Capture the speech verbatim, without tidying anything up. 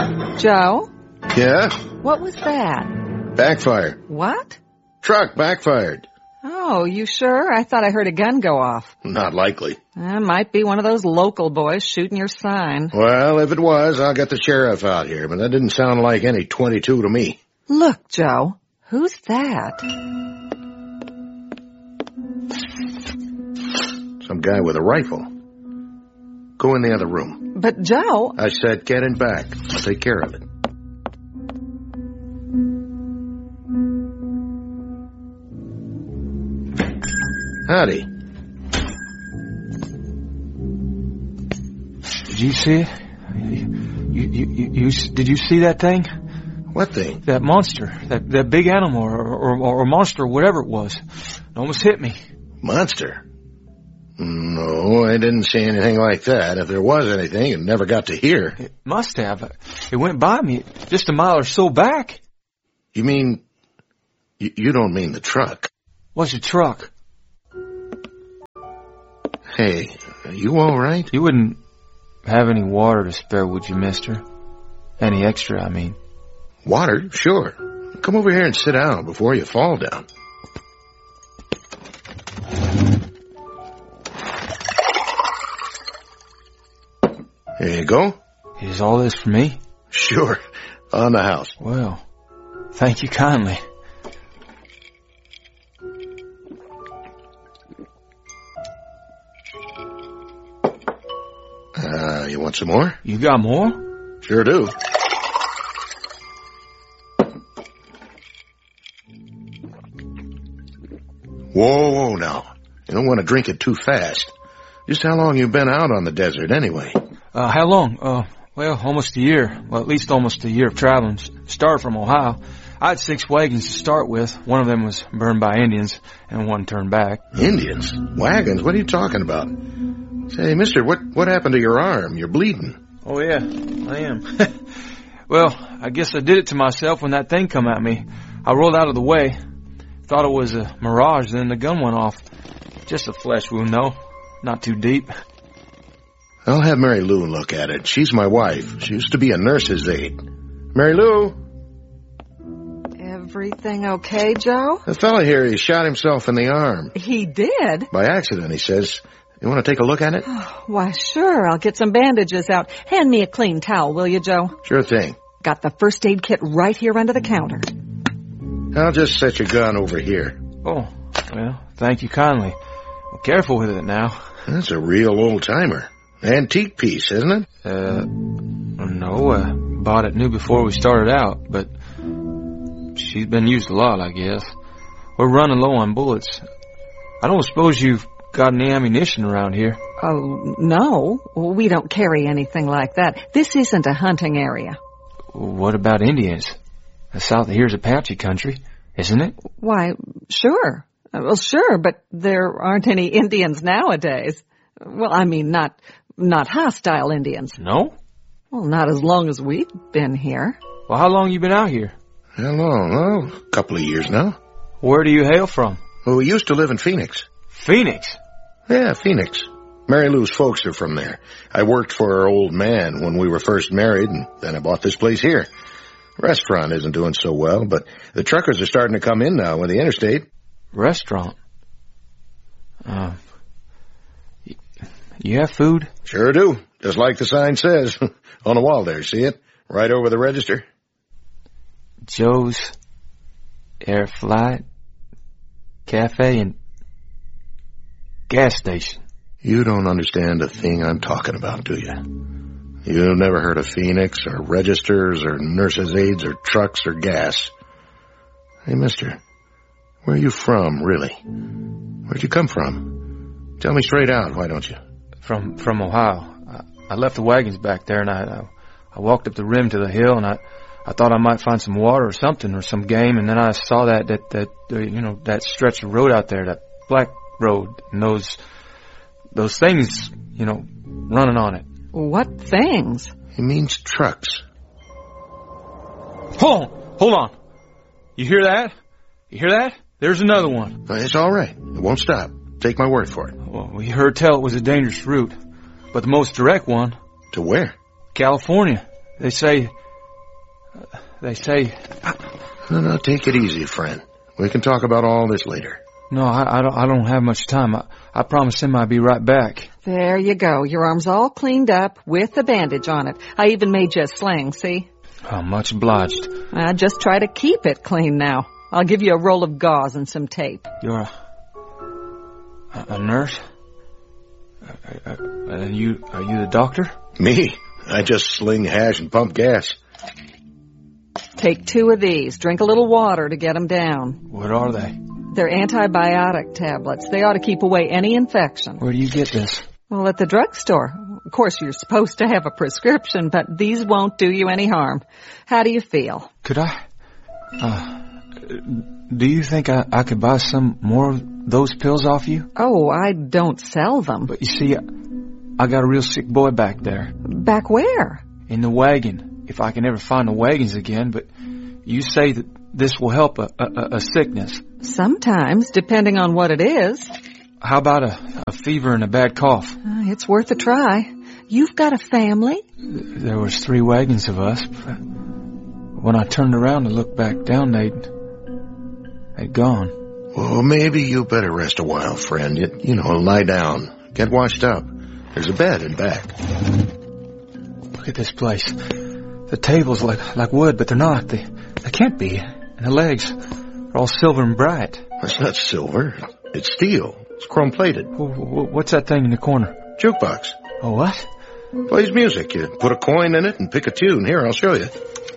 Joe? Yeah? What was that? Backfire. What? Truck backfired. Oh, you sure? I thought I heard a gun go off. Not likely. It might be one of those local boys shooting your sign. Well, if it was, I'll get the sheriff out here, but that didn't sound like any twenty-two to me. Look, Joe. Who's that? Some guy with a rifle. Go in the other room. But, Joe... I said get in back. I'll take care of it. Howdy. Did you see it? You, you, you, you, did you see that thing? What thing? That monster. That, that big animal or, or, or monster or whatever it was. It almost hit me. Monster? No, I didn't see anything like that. If there was anything, it never got to here. It must have. It went by me just a mile or so back. You mean... You, you don't mean the truck? What's a truck? Hey, are you all right? You wouldn't have any water to spare, would you, mister? Any extra, I mean. Water? Sure. Come over here and sit down before you fall down. There you go. Is all this for me? Sure. On the house. Well, thank you kindly. Uh, you want some more? You got more? Sure do. Whoa, whoa, now. You don't want to drink it too fast. Just how long you been out on the desert, anyway? Uh, how long? Uh, well, almost a year. Well, at least almost a year of traveling. Started from Ohio. I had six wagons to start with. One of them was burned by Indians, and one turned back. Indians? Wagons? What are you talking about? Say, mister, what, what happened to your arm? You're bleeding. Oh, yeah, I am. Well, I guess I did it to myself when that thing come at me. I rolled out of the way. Thought it was a mirage, then the gun went off. Just a flesh wound, though. Not too deep. I'll have Mary Lou look at it. She's my wife. She used to be a nurse's aide. Mary Lou? Everything okay, Joe? The fella here, he shot himself in the arm. He did? By accident, he says. You want to take a look at it? Oh, why, sure. I'll get some bandages out. Hand me a clean towel, will you, Joe? Sure thing. Got the first aid kit right here under the counter. I'll just set your gun over here. Oh, well, thank you kindly. Well, careful with it now. That's a real old-timer. Antique piece, isn't it? Uh, no, I bought it new before we started out, but she's been used a lot, I guess. We're running low on bullets. I don't suppose you've got any ammunition around here? Oh, no. We don't carry anything like that. This isn't a hunting area. What about Indians? The south of here's Apache country, isn't it? Why, sure. Well, sure, but there aren't any Indians nowadays. Well, I mean, not not hostile Indians. No? Well, not as long as we've been here. Well, how long you been out here? How long? Oh, a couple of years now. Where do you hail from? Well, we used to live in Phoenix. Phoenix? Yeah, Phoenix. Mary Lou's folks are from there. I worked for her old man when we were first married, and then I bought this place here. Restaurant isn't doing so well, but the truckers are starting to come in now with the interstate. Restaurant? Uh, you have food? Sure do. Just like the sign says. On the wall there, see it? Right over the register. Joe's Air Flight Cafe and Gas Station. You don't understand a thing I'm talking about, do you? You've never heard of Phoenix or registers or nurses' aides or trucks or gas. Hey, mister, where are you from, really? Where'd you come from? Tell me straight out, why don't you? From from Ohio. I, I left the wagons back there, and I, I I walked up the rim to the hill, and I I thought I might find some water or something or some game, and then I saw that that that uh, you know that stretch of road out there, that black road, and those those things, you know, running on it. What things? He means trucks. Hold on, hold on. You hear that? You hear that? There's another one. It's all right. It won't stop. Take my word for it. Well, we heard tell it was a dangerous route, but the most direct one. To where? California. They say Uh, they say... No, no, take it easy, friend. We can talk about all this later. No, I, I, don't, I don't have much time. I, I promised him I'd be right back. There you go. Your arm's all cleaned up with a bandage on it. I even made you a sling, see? Oh, much obliged. I just try to keep it clean now. I'll give you a roll of gauze and some tape. You're a, a, a nurse? Uh, uh, and you, are you the doctor? Me? I just sling hash and pump gas. Take two of these. Drink a little water to get them down. What are they? They're antibiotic tablets. They ought to keep away any infection. Where do you get this? Well, at the drugstore. Of course, you're supposed to have a prescription, but these won't do you any harm. How do you feel? Could I... Uh, do you think I, I could buy some more of those pills off you? Oh, I don't sell them. But you see, I, I got a real sick boy back there. Back where? In the wagon. If I can ever find the wagons again, but you say that this will help a, a, a sickness. Sometimes, depending on what it is. How about a, a fever and a bad cough? Uh, it's worth a try. You've got a family? There was three wagons of us. When I turned around and looked back down, they'd, they'd gone. Well, maybe you better rest a while, friend. You, you know, lie down. Get washed up. There's a bed in back. Look at this place. The tables like like wood, but they're not. They they can't be. And the legs are all silver and bright. That's not silver. It's steel. It's chrome-plated. What's that thing in the corner? Jukebox. A what? Plays music. You put a coin in it and pick a tune. Here, I'll show you.